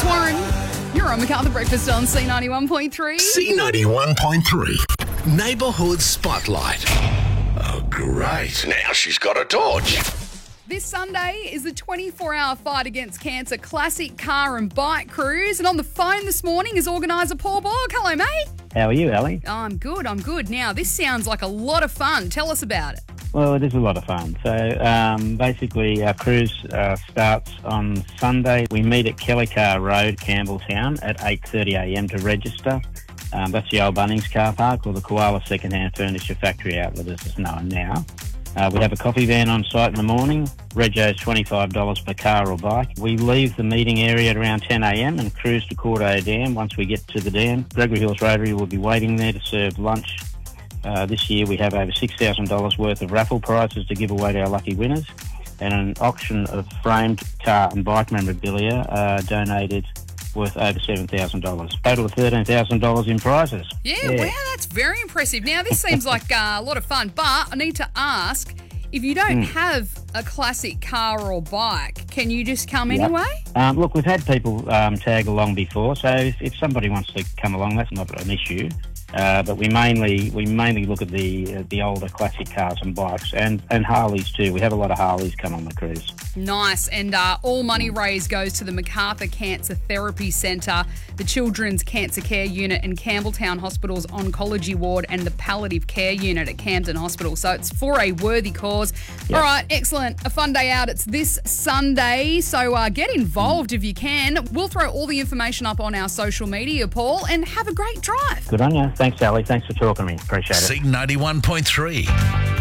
Alex Warren. You're on MacArthur Breakfast on C91.3. C91.3. Neighbourhood Spotlight. Oh, great. Now she's got a torch. This Sunday is the 24-hour fight against cancer classic car and bike cruise. And on the phone this morning is organiser Paul Borg. Hello, mate. How are you, Ali? I'm good. Now, this sounds like a lot of fun. Tell us about it. Well, it is a lot of fun. So basically our cruise starts on Sunday. We meet at Kellycar Road, Campbelltown at 8:30am to register. That's the old Bunnings car park, or the Koala Secondhand Furniture Factory outlet as it's known now. We have a coffee van on site in the morning. Rego's $25 per car or bike. We leave the meeting area at around 10am and cruise to Cordeo Dam. Once we get to the dam, Gregory Hills Rotary will be waiting there to serve lunch. This year we have over $6,000 worth of raffle prizes to give away to our lucky winners, and an auction of framed car and bike memorabilia donated worth over $7,000. Total of $13,000 in prizes. Yeah, wow, that's very impressive. Now, this seems like a lot of fun, but I need to ask, if you don't have a classic car or bike, can you just come anyway? Look, we've had people tag along before, so if somebody wants to come along, that's not an issue. But we mainly look at the older classic cars and bikes, and Harleys too. We have a lot of Harleys come on the cruise. Nice. And all money raised goes to the MacArthur Cancer Therapy Centre, the Children's Cancer Care Unit and Campbelltown Hospital's Oncology Ward, and the Palliative Care Unit at Camden Hospital. So it's for a worthy cause. Yep. All right, excellent. A fun day out. It's this Sunday, so get involved if you can. We'll throw all the information up on our social media, Paul, and have a great drive. Good on you. Thanks, Ali. Thanks for talking to me. Appreciate it. C91.3.